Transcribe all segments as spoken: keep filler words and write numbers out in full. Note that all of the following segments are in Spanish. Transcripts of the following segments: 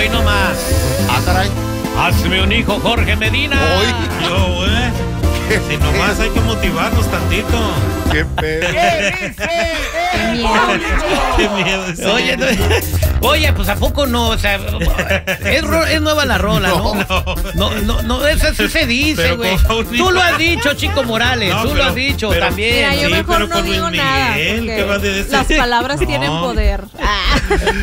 Hoy nomás. Ah, caray. Hazme un hijo, Jorge Medina. Hoy. Yo, güey. Si nomás hay que motivarnos tantito. Qué pedo. ¿Qué dice? Qué miedo. Qué miedo. Sí. Oye, no, oye, pues ¿a poco no? O sea, es, ro- es nueva la rola, ¿no? No, No, no, no, eso sí se dice, Pero güey. con Paulina. Tú lo has dicho, Chico Morales, No, tú pero- lo has dicho pero- también. Mira, yo Sí, mejor pero no con digo Luis nada. Miguel, porque ¿qué vas a decir? las palabras No. tienen poder. Ah.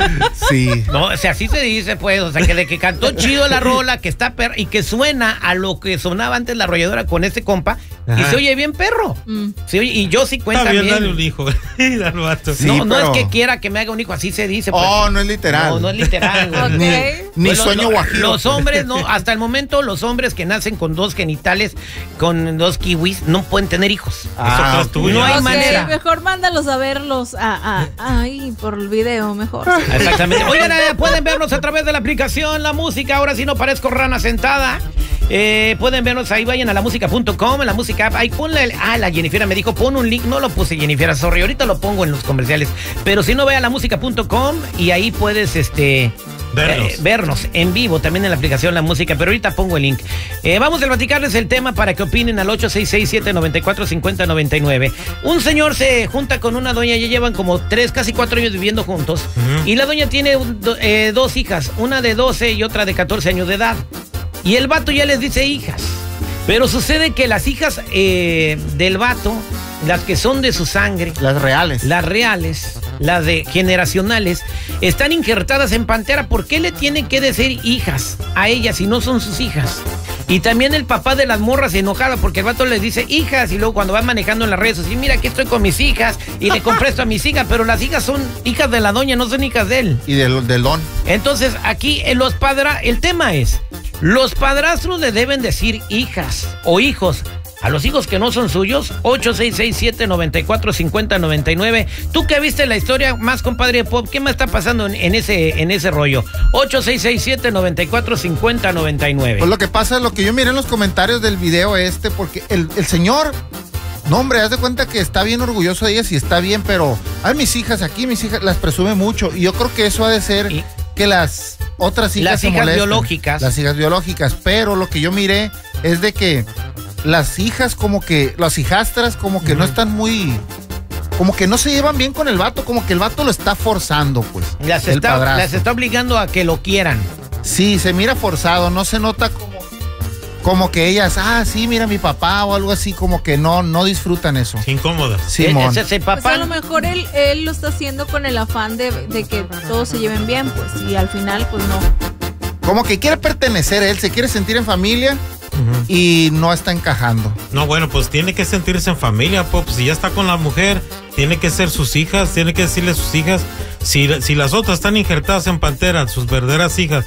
Sí. No, o sea, así se dice, pues, o sea, que de que cantó chido la rola, que está perro, y que suena a lo que sonaba antes la arrolladora con ese compa, y Ajá. se oye bien perro. Mm. Se oye- y yo sí cuenta Está bien, bien. dale un hijo. Dale un vato. Sí, no, no pero- es que quiera que me haga un hijo, así se dice. Pues. Oh, no es literal. No, no es literal, güey. Ok. Ni, ni Pues lo- sueño lo- guajiro. Los hombres, no, hasta el momento, los hombres que nacen con dos genitales, con dos kiwis, no pueden tener hijos. Ah, Eso es tuyo. no hay Ok, manera. mejor mándalos a verlos a, a, ahí por el video, mejor. Exactamente. Oigan, eh, pueden vernos a través de la aplicación La Música. Ahora sí no parezco rana sentada. Eh, pueden vernos ahí, vayan a la música punto com, en la música app. Ahí ponle el. Ah, la Jennifer me dijo, pon un link. No lo puse, Jennifer, sorry. Ahorita lo pongo en los comerciales. Pero si no, ve a la música punto com y ahí puedes este. Vernos. eh, vernos en vivo también en la aplicación La Música, pero ahorita pongo el link. Eh, vamos a platicarles el tema para que opinen al ocho seis seis, siete nueve cuatro, cinco cero nueve nueve. Un señor se junta con una doña, ya llevan como tres, casi cuatro años viviendo juntos. Ujú. Y la doña tiene un- do- eh, dos hijas, una de doce y otra de catorce años de edad. Y el vato ya les dice hijas. Pero sucede que las hijas eh, del vato, las que son de su sangre, Las reales. las reales, las de generacionales, están injertadas en Pantera. ¿Por qué le tienen que decir hijas a ellas si no son sus hijas? Y también el papá de las morras se enojaba porque el vato les dice hijas y luego cuando van manejando en las redes sociales, mira aquí estoy con mis hijas y le compré esto a mis hijas, pero las hijas son hijas de la doña, no son hijas de él. Y del, del don. Entonces aquí en los padra, el tema es, los padrastros le deben decir hijas o hijos a los hijos que no son suyos. Ocho seis seis, siete nueve cuatro, cinco cero nueve nueve. Tú que viste la historia más, compadre Pop, ¿qué más está pasando en, en ese en ese rollo? Ocho seis seis, siete nueve cuatro, cinco cero nueve nueve. Pues lo que pasa, lo que yo miré en los comentarios del video este, porque el, el señor, no hombre, haz de cuenta que está bien orgulloso de ellas y está bien, pero hay mis hijas aquí, mis hijas las presume mucho y yo creo que eso ha de ser Y- que las otras hijas Las se hijas molesten. biológicas. Las hijas biológicas, pero lo que yo miré es de que las hijas como que, las hijastras como que no están muy, como que no se llevan bien con el vato, como que el vato lo está forzando, pues. Las el está, padrastro. las está obligando a que lo quieran. Sí, se mira forzado, no se nota como, como que ellas, ah, sí, mira mi papá o algo así, como que no, no disfrutan eso. Incómodas. Simón. Ese, ese Pues papá. a lo mejor él, él lo está haciendo con el afán de, de que todos se lleven bien, pues, y al final, pues no. Como que quiere pertenecer, él se quiere sentir en familia Ujú. y no está encajando. No, bueno, pues tiene que sentirse en familia, Pop. Si ya está con la mujer, tiene que ser sus hijas, tiene que decirle a sus hijas. Si, si las otras están injertadas en Pantera, sus verdaderas hijas,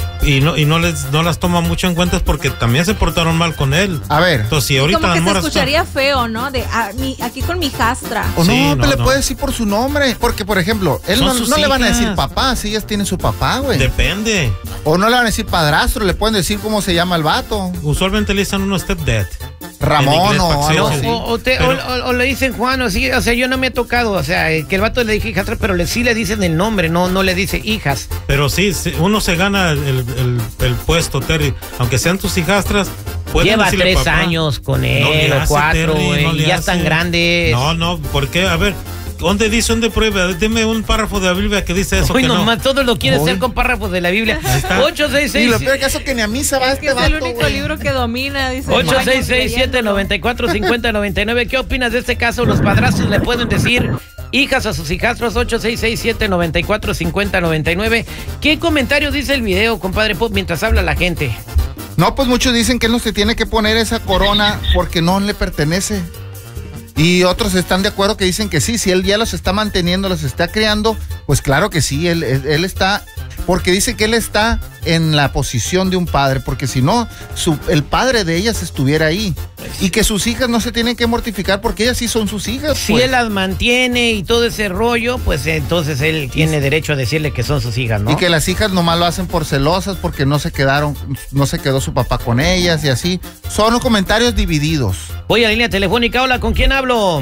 y no, y no les no las toma mucho en cuenta es porque también se portaron mal con él. A ver, Entonces, si Y ahorita como las que se morras están- escucharía feo, ¿no? De ah, mi- aquí con mi hijastra. o no, Sí, no, pues le no. puede decir por su nombre, porque por ejemplo, él Son no, sus no le van a hijas. decir papá, si ellas tienen su papá, güey. Depende. O no le van a decir padrastro, le pueden decir cómo se llama el vato. Usualmente le dicen uno stepdad. Ramón inglés, o Paxeo, algo No, sí. así. o, o te- Pero- o- o- o le dicen Juan, o sí, o sea, yo no me he tocado, o sea, eh, que el vato le dije hijastras, pero le, sí le dicen el nombre, no, no le dice hijas. Pero sí, sí, uno se gana el, el- el puesto, Terry. Aunque sean tus hijastras, pueden Lleva decirle tres papá. años con él, No le o hace, cuatro, Terry, güey, no le y ya hace. están grandes. No, no, ¿por qué? A ver, ¿dónde dice, dónde prueba? Dime un párrafo de la Biblia que dice eso. Hoy que no. nomás todo lo quiere Hoy. hacer con párrafos de la Biblia. está. ocho seis Y seis, lo peor que eso que ni a misa va Es que este es vato, el único güey. libro que domina, dice. ocho seis años seis, siete leyéndolo. nueve cuatro, cinco cero nueve nueve. ¿Qué opinas de este caso? Los padrastros le pueden decir hijas a sus hijastros. Ocho seis seis, siete nueve cuatro, cinco cero nueve nueve. ¿Qué comentario dice el video, compadre Pop, mientras habla la gente? No, pues muchos dicen que él no se tiene que poner esa corona porque no le pertenece. Y otros están de acuerdo que dicen que sí, si él ya los está manteniendo, los está criando, pues claro que sí, él, él, él está, porque dice que él está en la posición de un padre, porque si no, su, el padre de ellas estuviera ahí. Y que sus hijas no se tienen que mortificar porque ellas sí son sus hijas. Si pues. él las mantiene y todo ese rollo, pues entonces él tiene derecho a decirle que son sus hijas, ¿no? Y que las hijas nomás lo hacen por celosas porque no se quedaron, no se quedó su papá con ellas y así. Son comentarios divididos. Voy a la línea telefónica. Hola, ¿con quién hablo?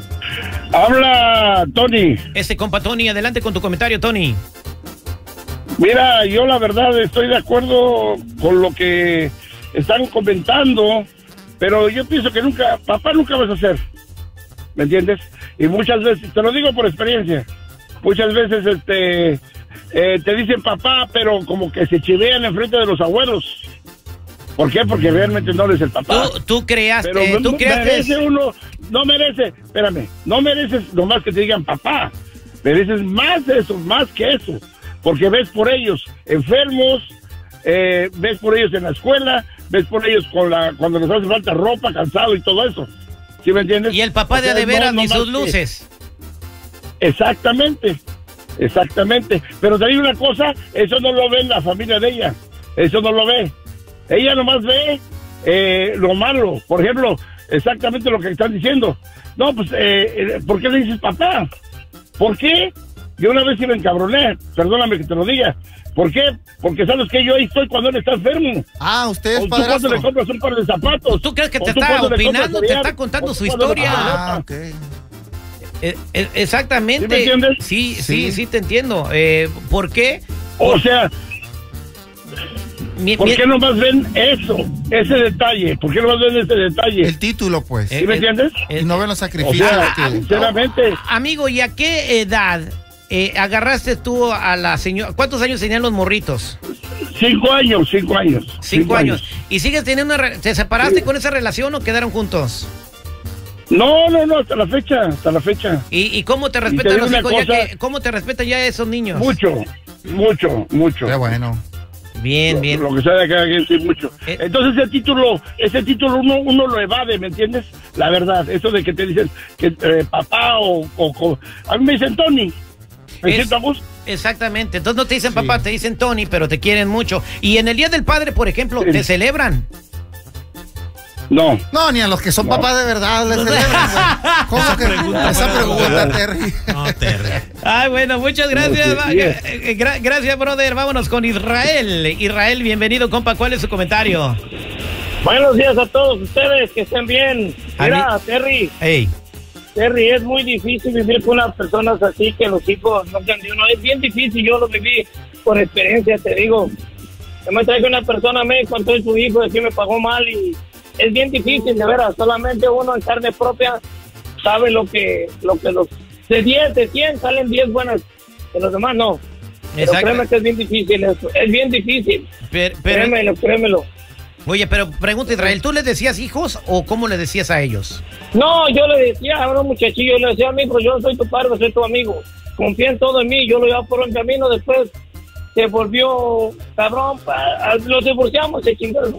Habla Tony. Este compa Tony, adelante con tu comentario, Tony. Mira, yo la verdad estoy de acuerdo con lo que están comentando, pero yo pienso que nunca, papá nunca vas a ser, ¿me entiendes? Y muchas veces, te lo digo por experiencia, muchas veces este eh, te dicen papá, pero como que se chivean enfrente de los abuelos. ¿Por qué? Porque realmente no eres el papá. Tú, tú creaste, pero tú no, creaste... merece uno, no merece, espérame, no mereces nomás que te digan papá, mereces más de eso, más que eso, porque ves por ellos enfermos, eh, ves por ellos en la escuela, ves por ellos con la cuando les hace falta ropa, cansado y todo eso. ¿Sí me entiendes? Y el papá O de sea, de veras no ni sus nomás luces. que- Exactamente, exactamente. Pero te digo una cosa, eso no lo ve la familia de ella, eso no lo ve. Ella nomás ve eh, lo malo. Por ejemplo, exactamente lo que están diciendo. No, pues, eh, ¿por qué le dices papá? ¿Por qué? Yo una vez sí me encabroné, perdóname que te lo diga. ¿Por qué? Porque sabes que yo ahí estoy cuando él está enfermo. Ah, usted es O tú cuando le padrastro. compras un par de zapatos. ¿Tú crees que O te tú está cuando le compras opinando? Te cereal, está contando o su tú cuando le historia. compras Ah, ropa. ok. Eh, eh, exactamente. ¿Sí me entiendes? Sí, sí, Sí. sí te entiendo. Eh, ¿Por qué? O sea, Mi- ¿por mi- qué nomás ven eso? Ese detalle. ¿Por qué nomás ven ese detalle? El título, pues. Eh, ¿Sí me eh, entiendes? eh, Y no ven los O sacrificios sea, que... sinceramente, Amigo, ¿y a qué edad eh, agarraste tú a la señora? ¿Cuántos años tenían los morritos? cinco años, cinco años. Cinco, años. ¿Y sigues teniendo una... re- ¿Te separaste Sí. con esa relación o quedaron juntos? No, no, no, hasta la fecha, hasta la fecha. ¿Y, y cómo te te respetan digo los una hijos? Ya cosa. que, ¿Cómo te respetan ya esos niños? Mucho, mucho, mucho. Qué bueno. Bien, Lo- bien. Lo que sea de cada quien, sí, mucho. Eh. Entonces ese título, ese título uno, uno lo evade, ¿me entiendes? La verdad, eso de que te dicen que eh, papá o, o, o- a mí me dicen Tony, me Es- siento a gusto. Exactamente. Entonces no te dicen Sí. papá, te dicen Tony, pero te quieren mucho. Y en el Día del Padre, por ejemplo, Sí. te celebran. No, No, ni a los que son No. papás de verdad les celebran, güey. ¿Cómo que pregunta esa fuera de pregunta, lugar. Terry? No, Terry. Ay, bueno, muchas gracias. No, sí, va- sí. eh, eh, gra- gracias, brother. Vámonos con Israel. Israel, bienvenido, compa. ¿Cuál es su comentario? Buenos días a todos ustedes, que estén bien. A Mira, mí- Terry, Hey. Terry, es muy difícil vivir con unas personas así que los hijos no sean de uno. Es bien difícil, yo lo viví por experiencia, te digo. Yo me traje una persona, me contó su hijo, de que me pagó mal y es bien difícil, de veras. Solamente uno en carne propia sabe lo que, lo que los... De diez, de cien salen diez buenas, de los demás no. Pero Exacto. créeme que es bien difícil eso, es bien difícil. Pero, pero- Créemelo, créemelo. oye, pero pregunta, Israel, ¿tú les decías hijos o cómo le decías a ellos? No, yo le decía a unos muchachillos, le decía, amigo, yo soy tu padre, soy tu amigo. Confía en todo en mí, yo lo llevaba por un camino, después se volvió cabrón, pa- los divorciamos, se chingaron.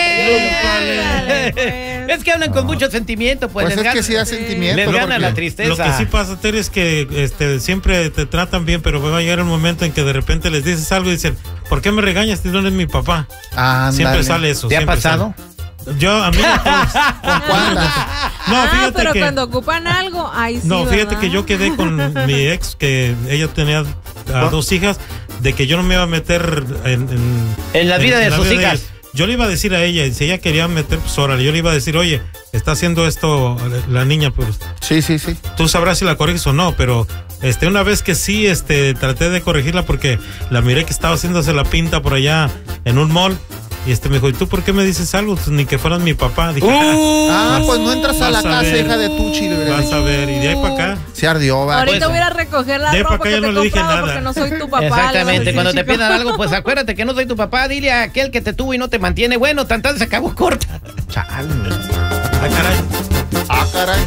¡Eh! pues. Es que hablan con mucho sentimiento, pues, Pues les es que gana, sí da sentimiento. les gana porque- la tristeza. Lo que sí pasa, Terry, es que este, siempre te tratan bien, pero va a llegar un momento en que de repente les dices algo y dicen, ¿por qué me regañas si no eres mi papá? Ándale. Siempre sale eso. ¿Te ha siempre pasado? sale. Yo, a mí no, pues, ¿Con cuántas? no, ah, fíjate pero que... cuando ocupan algo, ahí sí. No, fíjate ¿verdad? que yo quedé con mi ex, que ella tenía a dos hijas, de que yo no me iba a meter en, en, En la vida de sus hijas. ellas. Yo le iba a decir a ella, y si ella quería meter, pues órale, yo le iba a decir, oye, está haciendo esto la niña, pues Sí, sí, sí. tú sabrás si la corriges o no, pero este una vez que sí, este traté de corregirla porque la miré que estaba haciéndose la pinta por allá en un mall. Y este me dijo, ¿y tú por qué me dices algo? Pues ni que fueras mi papá. Dije, Ah, pues no entras a la vas a casa, ver. hija de tu chile. vas a ver, y de ahí para acá. Se ardió, va. Ahorita Pues, voy a ir a recoger la de ropa pa' acá que ya te no he le dije comprado nada. porque no soy tu papá. Exactamente, le cuando voy a te decir, pidan algo, pues acuérdate que no soy tu papá, dile a aquel que te tuvo y no te mantiene. Bueno, tantas se acabó corta. Chale. Ah, caray. Ah, caray.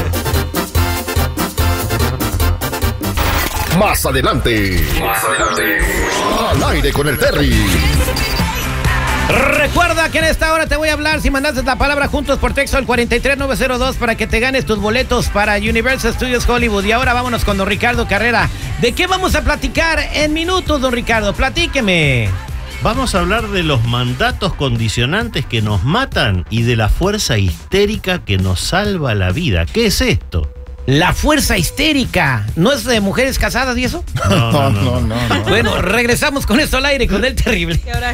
Más adelante. Más adelante. Al aire con el Terry. Recuerda que en esta hora te voy a hablar, si mandaste la palabra juntos por texto al cuatro tres nueve cero dos para que te ganes tus boletos para Universal Studios Hollywood. Y ahora vámonos con don Ricardo Carrera. ¿De qué vamos a platicar en minutos, don Ricardo? Platíqueme. Vamos a hablar de los mandatos condicionantes que nos matan y de la fuerza histérica que nos salva la vida. ¿Qué es esto? La fuerza histérica. ¿No es de mujeres casadas y eso? No, no, no, no. Bueno, regresamos con esto al aire con el terrible. ¿Qué hora